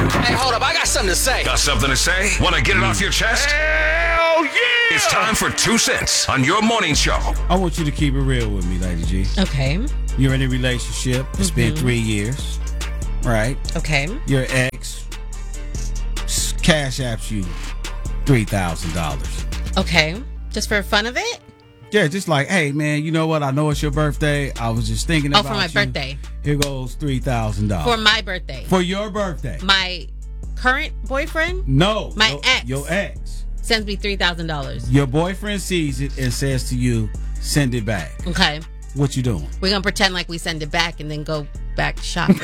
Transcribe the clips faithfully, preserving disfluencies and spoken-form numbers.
Hey, hold up. I got something to say. Got something to say? Want to get it off your chest? Hell yeah! It's time for Two Cents on your morning show. I want you to keep it real with me, Lady G. Okay. You're in a relationship. It's mm-hmm. been three years. Right? Okay. Your ex cash apps you three thousand dollars. Okay. Just for fun of it? Yeah, just like, hey, man, you know what? I know it's your birthday. I was just thinking oh, about you. Oh, for my birthday. Here goes three thousand dollars. For my birthday. For your birthday. My current boyfriend? No. My your, ex. Your ex. Sends me three thousand dollars. Your boyfriend sees it and says to you, send it back. Okay. What you doing? We're going to pretend like we send it back and then go back shopping.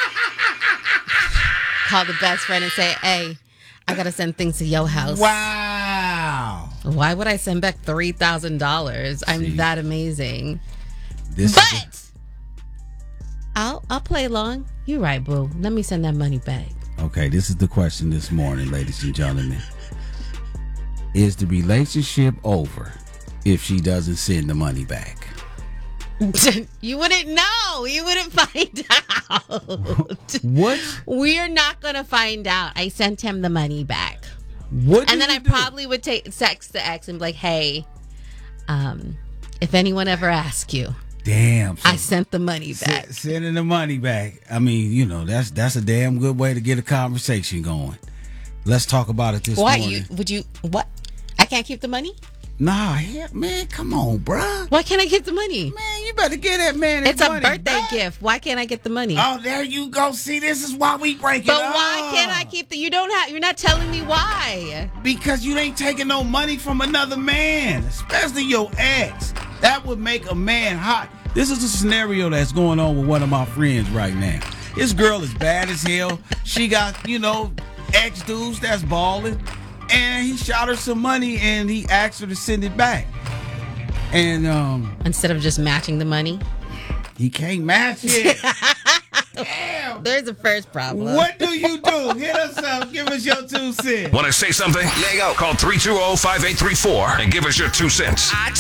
Call the best friend and say, hey, I got to send things to your house. Wow. Why would I send back three thousand dollars? I'm See, that amazing. This but is I'll, I'll play along. You're right, boo. Let me send that money back. Okay, this is the question this morning, ladies and gentlemen. Is the relationship over if she doesn't send the money back? You wouldn't know. You wouldn't find out. What? We're not going to find out. I sent him the money back. What? And then I do? probably would take text the ex and be like, hey, um, if anyone ever asks you, damn, so I sent the money back. S- sending the money back. I mean, you know, that's that's a damn good way to get a conversation going. Let's talk about it this Why morning. you would you what? I can't keep the money? Nah, yeah, man, come on, bruh. Why can't I get the money? Man, you better get that man his It's a money birthday back. gift. Why can't I get the money? Oh, there you go. See, this is why we break but it up. why can't I keep the? You don't have. You're not telling me why. Because you ain't taking no money from another man, especially your ex. That would make a man hot. This is a scenario that's going on with one of my friends right now. This girl is bad as hell. She got, you know, ex dudes that's balling. And he shot her some money and he asked her to send it back. And um instead of just matching the money, he can't match it. Damn. There's a first problem. What do you do? Hit us up. Give us your two cents. Want to say something? Let go. Call three two zero, five eight three four and give us your two cents. I